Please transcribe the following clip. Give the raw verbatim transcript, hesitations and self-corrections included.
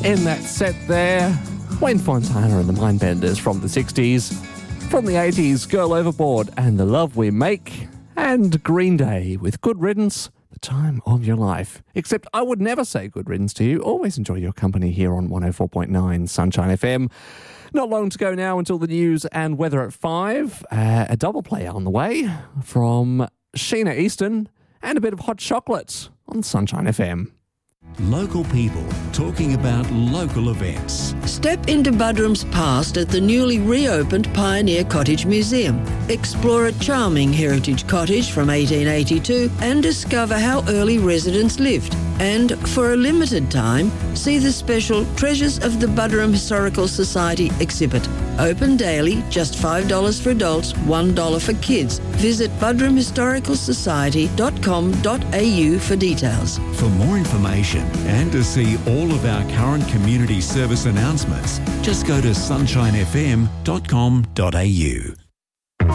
in that set there. Wayne Fontana and the Mindbenders from the sixties. From the eighties, Girl Overboard and The Love We Make. And Green Day with Good Riddance, the time of your life. Except I would never say good riddance to you. Always enjoy your company here on one oh four point nine Sunshine F M. Not long to go now until the news and weather at five. Uh, a double play on the way from Sheena Easton and a bit of hot chocolate on Sunshine F M. Local people talking about local events. Step into Buderim's past at the newly reopened Pioneer Cottage Museum. Explore a charming heritage cottage from eighteen eighty-two and discover how early residents lived. And for a limited time, see the special Treasures of the Buderim Historical Society exhibit. Open daily, just five dollars for adults, one dollar for kids. Visit buderim historical society dot com dot a u for details. For more information and to see all of our current community service announcements, just go to sunshine f m dot com dot a u.